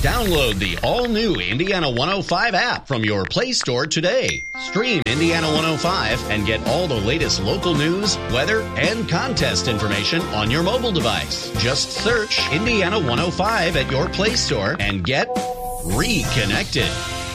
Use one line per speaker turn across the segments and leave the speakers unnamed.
Download the all-new Indiana 105 app from your Play Store today. Stream Indiana 105 and get all the latest local news, weather, and contest information on your mobile device. Just search Indiana 105 at your Play Store and get reconnected.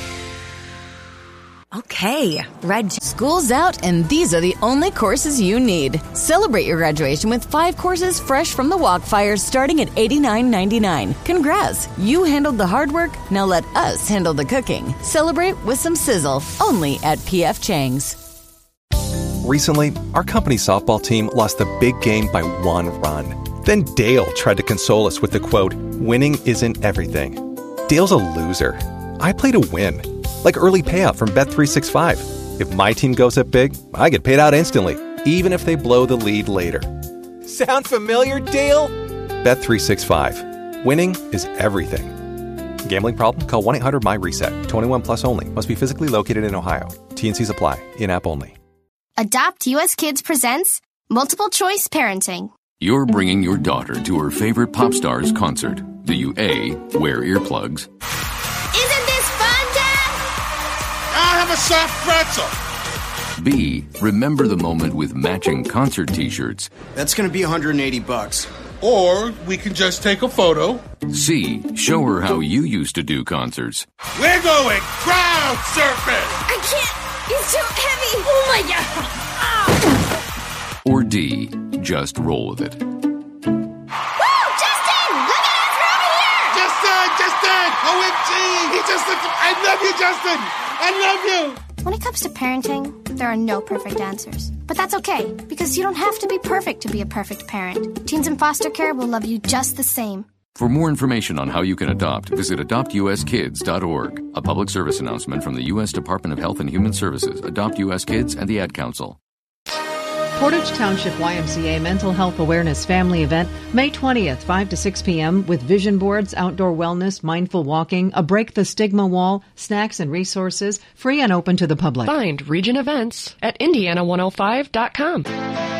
Okay, school's out and these are the only courses you need. Celebrate your graduation with 5 courses fresh from the Walkfire starting at $89.99. Congrats, you handled the hard work, now let us handle the cooking. Celebrate with some sizzle, only at P.F. Chang's.
Recently, our company softball team lost the big game by 1 run. Then Dale tried to console us with the quote, "Winning isn't everything." Dale's a loser. I play to win. Like early payout from Bet365. If my team goes up big, I get paid out instantly, even if they blow the lead later. Sound familiar, Dale? Bet365. Winning is everything. Gambling problem? Call 1-800-MY-RESET. 21 plus only. Must be physically located in Ohio. T&Cs apply. In-app only.
Adopt US Kids presents Multiple Choice Parenting.
You're bringing your daughter to her favorite pop star's concert. Do you A, wear earplugs?
Isn't this fun, Dad?
I'll have a soft pretzel.
B, remember the moment with matching concert t-shirts.
That's going to be $180.
Or we can just take a photo.
C, show her how you used to do concerts.
We're going crowd surfing.
I can't. It's too heavy. Oh, my God. Ah.
Or D, just roll with it.
OMG! He just looked. I love you, Justin! I love you!
When it comes to parenting, there are no perfect answers. But that's okay, because you don't have to be perfect to be a perfect parent. Teens in foster care will love you just the same.
For more information on how you can adopt, visit adoptuskids.org. A public service announcement from the U.S. Department of Health and Human Services, Adopt U.S. Kids, and the Ad Council.
Portage Township YMCA Mental Health Awareness Family Event, May 20th, 5 to 6 p.m. with vision boards, outdoor wellness, mindful walking, a Break the Stigma wall, snacks and resources, free and open to the public.
Find Region Events at Indiana105.com.